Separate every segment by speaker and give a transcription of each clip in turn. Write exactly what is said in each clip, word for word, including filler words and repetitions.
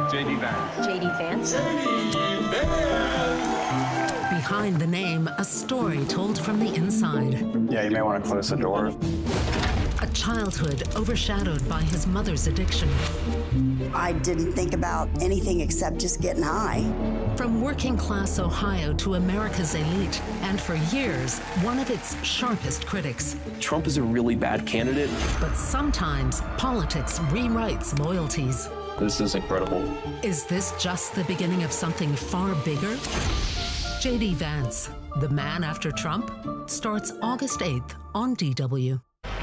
Speaker 1: J D Vance.
Speaker 2: J D Vance.
Speaker 1: J D Vance.
Speaker 3: Behind the name, a story told from the inside.
Speaker 4: Yeah, you may want to close the door.
Speaker 3: A childhood overshadowed by his mother's addiction.
Speaker 5: I didn't think about anything except just getting high.
Speaker 3: From working-class Ohio to America's elite, and for years, one of its sharpest critics.
Speaker 6: Trump is a really bad candidate.
Speaker 3: But sometimes, politics rewrites loyalties.
Speaker 6: This is incredible.
Speaker 3: Is this just the beginning of something far bigger? J D Vance, The Man After Trump, starts August eighth on D W.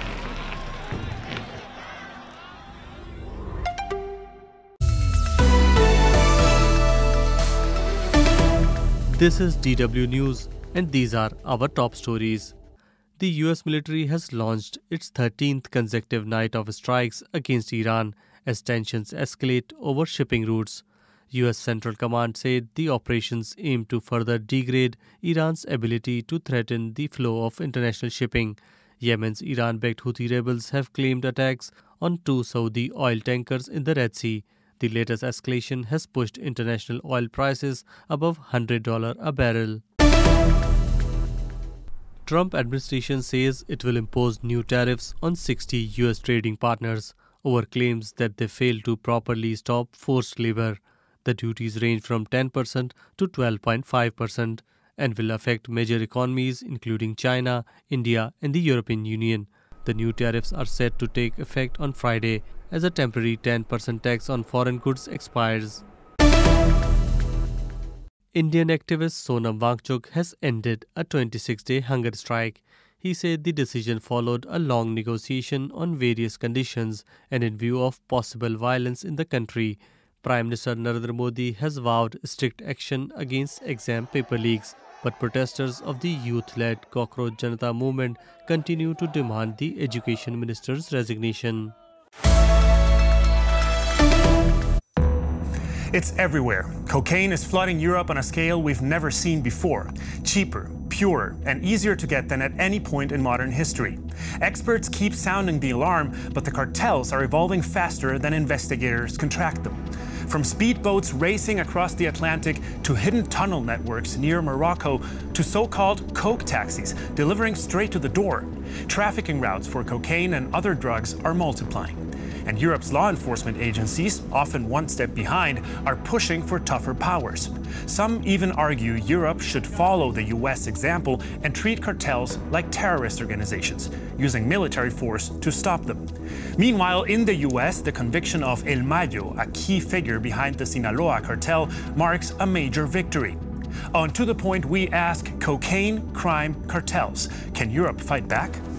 Speaker 7: This is D W News, and these are our top stories. The U S military has launched its thirteenth consecutive night of strikes against Iran as tensions escalate over shipping routes. U S Central Command said the operations aim to further degrade Iran's ability to threaten the flow of international shipping. Yemen's Iran-backed Houthi rebels have claimed attacks on two Saudi oil tankers in the Red Sea. The latest escalation has pushed international oil prices above one hundred dollars a barrel. Trump administration says it will impose new tariffs on sixty U S trading partners over claims that they failed to properly stop forced labor. The duties range from ten percent to twelve point five percent and will affect major economies including China, India, and the European Union. The new tariffs are set to take effect on Friday as a temporary ten percent tax on foreign goods expires. Indian activist Sonam Wangchuk has ended a twenty-six day hunger strike. He said the decision followed a long negotiation on various conditions and in view of possible violence in the country. Prime Minister Narendra Modi has vowed strict action against exam paper leaks, but protesters of the youth-led Cockroach Janata movement continue to demand the education minister's resignation.
Speaker 8: It's everywhere. Cocaine is flooding Europe on a scale we've never seen before. Cheaper, purer, and easier to get than at any point in modern history. Experts keep sounding the alarm, but the cartels are evolving faster than investigators can track them. From speedboats racing across the Atlantic to hidden tunnel networks near Morocco to so-called coke taxis delivering straight to the door, trafficking routes for cocaine and other drugs are multiplying. And Europe's law enforcement agencies, often one step behind, are pushing for tougher powers. Some even argue Europe should follow the U S example and treat cartels like terrorist organizations, using military force to stop them. Meanwhile, in the U S, the conviction of El Mayo, a key figure behind the Sinaloa cartel, marks a major victory. On To The Point, we ask, cocaine, crime, cartels. Can Europe fight back?